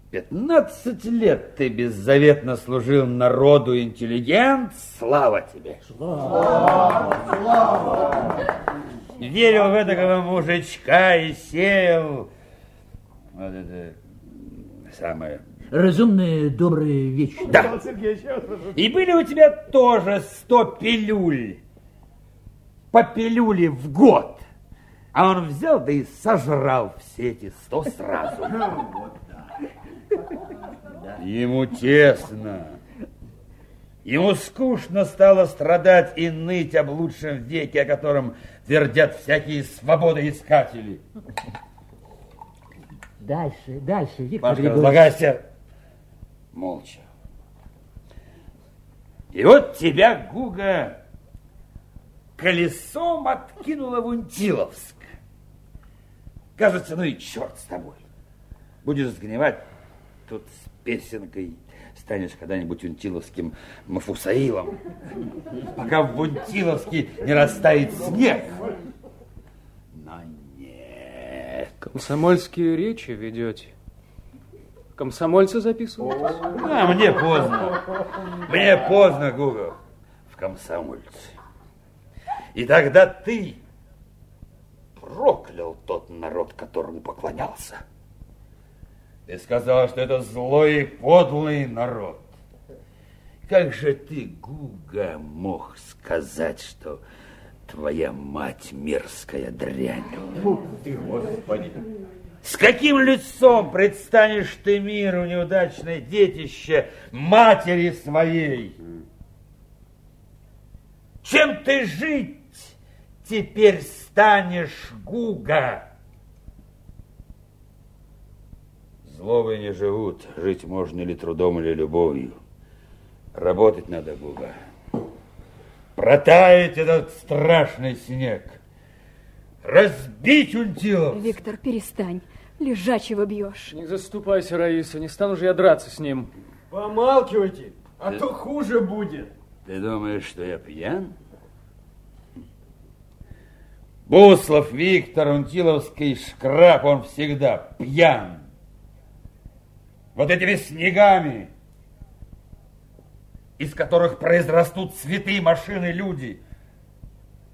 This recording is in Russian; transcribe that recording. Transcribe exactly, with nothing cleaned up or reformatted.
Пятнадцать лет ты беззаветно служил народу, интеллигент. Слава тебе. Слава, слава. Верил в этого мужичка и сеял. Вот это самое... Разумные, добрые, вечные. Да. И были у тебя тоже сто пилюль. По пилюле в год. А он взял, да и сожрал все эти сто сразу. Ему тесно. Ему скучно стало страдать и ныть об лучшем веке, о котором твердят всякие свободоискатели. Дальше, дальше, Виктор Пашка, Григорьевич. разлагайся. Молча. И вот тебя, Гуга, колесом откинуло в Унтиловск. Кажется, ну и черт с тобой. Будешь сгнивать тут с песенкой, станешь когда-нибудь унтиловским Мафусаилом, пока в Унтиловске не растает снег. Но нет. Комсомольские речи ведете? Комсомольцы записываетесь? А, мне поздно. Мне поздно, Гуга, в комсомольце. И тогда ты проклял тот народ, которому поклонялся. Ты сказал, что это злой и подлый народ. Как же ты, Гуга, мог сказать, что твоя мать мерзкая дрянь? Фу ты, Господи! С каким лицом предстанешь ты миру, неудачное детище матери своей? Чем ты жить теперь станешь, Гуга? Злобы не живут, жить можно или трудом, или любовью. Работать надо, Гуга. Протаять этот страшный снег. Разбить Унтилов. Виктор, перестань. Лежачего бьешь. Не заступайся, Раиса, не стану же я драться с ним. Помалкивайте, а Ты- то хуже будет. Ты думаешь, что я пьян? Буслов Виктор, Унтиловский шкраб, он всегда пьян. Вот этими снегами, из которых произрастут цветы, машины, люди.